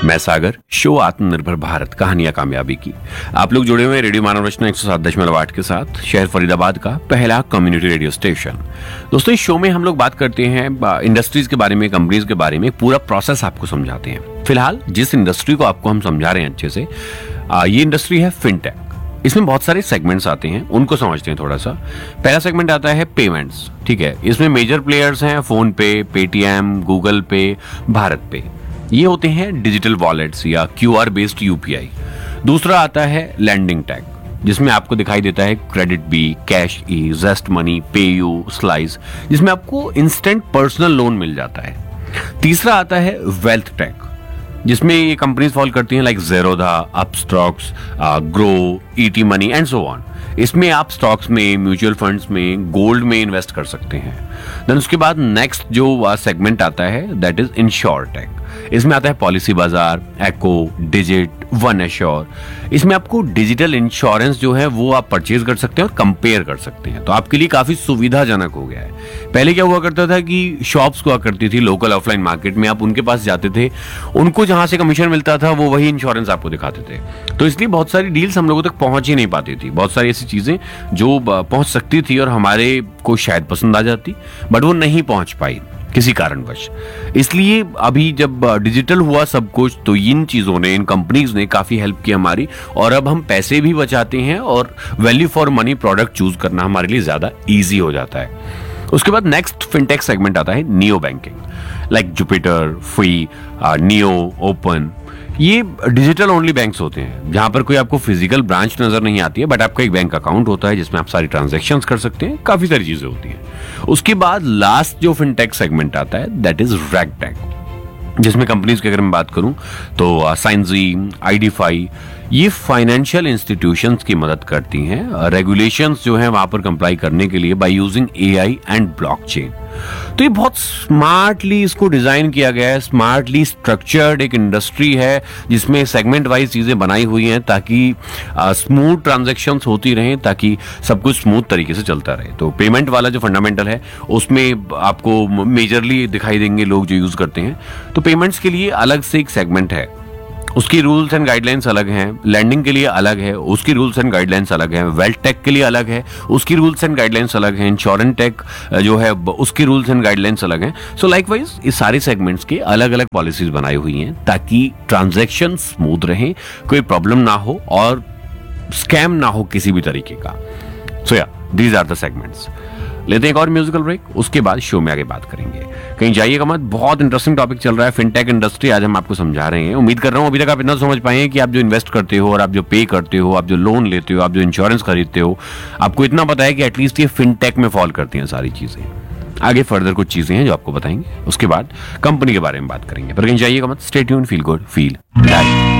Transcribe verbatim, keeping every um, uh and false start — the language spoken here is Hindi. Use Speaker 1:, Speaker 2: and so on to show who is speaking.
Speaker 1: मैं सागर, शो आत्मनिर्भर भारत, कहानियां कामयाबी की। आप लोग जुड़े हुए हैं रेडियो मानव रचना एक सौ सात दशमलव आठ के साथ, शहर फरीदाबाद का पहला कम्युनिटी रेडियो स्टेशन। दोस्तों, इस शो में हम लोग बात करते हैं इंडस्ट्रीज के बारे में, कंपनीज के बारे में, पूरा प्रोसेस आपको समझाते हैं। फिलहाल जिस इंडस्ट्री को आपको हम समझा रहे हैं अच्छे से, ये इंडस्ट्री है फिनटेक। इसमें बहुत सारे सेगमेंट्स आते हैं, उनको समझते हैं थोड़ा सा। पहला सेगमेंट आता है पेमेंट्स, ठीक है। इसमें मेजर प्लेयर्स हैं फोन पे, पेटीएम, गूगल पे, भारत पे। ये होते हैं डिजिटल वॉलेट्स या क्यूआर बेस्ड यूपीआई। दूसरा आता है लैंडिंग टैग, जिसमें आपको दिखाई देता है क्रेडिट बी, कैश ई, जेस्ट मनी, पेयू, स्लाइस, जिसमें आपको इंस्टेंट पर्सनल लोन मिल जाता है। तीसरा आता है वेल्थ टैग, जिसमें ये कंपनीज फॉलो करती हैं like Zerodha, Upstox, grow, ET money and so on. इसमें आप स्टॉक्स में, म्यूचुअल फंड्स में, गोल्ड में इन्वेस्ट कर सकते हैं। देन उसके बाद नेक्स्ट जो सेगमेंट आता है दैट इज इंश्योरटेक। इसमें आता है पॉलिसी बाजार, एको, डिजिट, वन एश्योर। इसमें आपको डिजिटल इंश्योरेंस जो है वो आप परचेज कर सकते हैं और कंपेयर कर सकते हैं, तो आपके लिए काफी सुविधाजनक हो गया है। पहले क्या हुआ करता था कि शॉप्स हुआ करती थी लोकल ऑफलाइन मार्केट में, आप उनके पास जाते थे, उनको जहां से कमीशन मिलता था वो वही इंश्योरेंस आपको दिखाते थे, तो इसलिए बहुत सारी डील्स हम लोगों तक पहुंच ही नहीं पाती थी। बहुत सारी ऐसी चीजें जो पहुंच सकती थी और हमारे को शायद पसंद आ जाती, बट वो नहीं पहुंच पाई किसी कारणवश। इसलिए अभी जब डिजिटल हुआ सब कुछ, तो इन चीजों ने, इन कंपनीज ने काफी हेल्प की हमारी, और अब हम पैसे भी बचाते हैं और value for money product choose करना हमारे लिए ज्यादा इजी हो जाता है। उसके बाद नेक्स्ट फिनटेक सेगमेंट आता है neo banking, like Jupiter, free, neo, open. ये डिजिटल ओनली बैंक्स होते हैं जहां पर कोई आपको फिजिकल ब्रांच नजर नहीं आती है, बट आपका एक बैंक अकाउंट होता है जिसमें आप सारी ट्रांजैक्शंस कर सकते हैं, काफी सारी चीजें होती हैं। उसके बाद लास्ट जो फिनटेक सेगमेंट आता है दैट इज रैगटैग, जिसमें कंपनीज की अगर मैं बात करूं तो साइंजी, आईडीफाई, ये फाइनेंशियल इंस्टीट्यूशंस की मदद करती हैं रेगुलेशंस जो है वहां पर कंप्लाई करने के लिए by using AI and blockchain. तो ये बहुत स्मार्टली इसको डिजाइन किया गया है, स्मार्टली स्ट्रक्चर्ड एक इंडस्ट्री है जिसमें सेगमेंट वाइज चीजें बनाई हुई हैं ताकि स्मूथ ट्रांजैक्शंस होती रहें, ताकि सब कुछ स्मूथ तरीके से चलता रहे। तो पेमेंट वाला जो फंडामेंटल है उसमें आपको मेजरली दिखाई देंगे लोग जो यूज करते हैं। तो पेमेंट्स के लिए अलग से एक सेगमेंट है, उसकी रूल्स एंड गाइडलाइंस अलग हैं। लैंडिंग के लिए अलग है, उसकी रूल्स एंड गाइडलाइंस अलग हैं। वेल्थ टेक के लिए अलग है, उसकी रूल्स एंड गाइडलाइंस अलग हैं। इंश्योरेंस टेक जो है उसकी रूल्स एंड गाइडलाइंस अलग हैं। सो लाइकवाइज इस सारे सेगमेंट्स के अलग अलग पॉलिसीज बनाई हुई हैं ताकि ट्रांजैक्शन स्मूथ रहे, कोई प्रॉब्लम ना हो और स्कैम ना हो किसी भी तरीके का। सो या दीज आर द सेगमेंट्स। लेते हैं एक और म्यूजिकल ब्रेक, उसके बाद शो में आगे बात करेंगे। कहीं जाइएगा मत, बहुत इंटरेस्टिंग टॉपिक चल रहा है, फिनटेक इंडस्ट्री आज हम आपको समझा रहे हैं। उम्मीद कर रहा हूं अभी तक आप इतना समझ पाए हैं कि आप जो इन्वेस्ट करते हो और आप जो पे करते हो, आप जो लोन लेते हो, आप जो इंश्योरेंस खरीदते हो, आपको इतना पता है कि एटलीस्ट ये फिनटेक में फॉल करती हैं सारी चीजें। आगे फर्दर कुछ चीजें हैं जो आपको बताएंगे, उसके बाद कंपनी के बारे में बात करेंगे। पर कहीं जाइएगा मत, stay tuned, feel good, feel live.